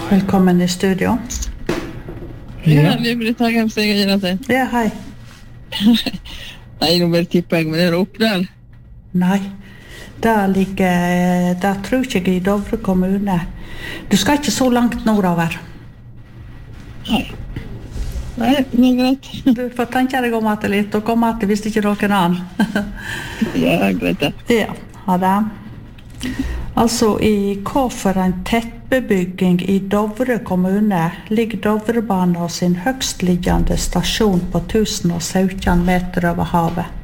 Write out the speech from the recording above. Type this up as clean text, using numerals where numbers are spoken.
Velkommen i studio. Ja, vi blir taget seg å gjøre det. Ja, hei. Nei, nå bare tipper jeg, men er det Oppdal? Nei, det tror ikke jeg i Dovre kommune. Du skal ikke så langt nordover. Nei, det er greit. Du får tenke deg om at det litt, og komme at det hvis ikke noen annen. Ja, greit det. Ja, ha det. Altså, i hva for en tettbebygging i Dovre kommune ligger Dovrebanen og sin høgstliggende stasjon på 1017 meter over havet.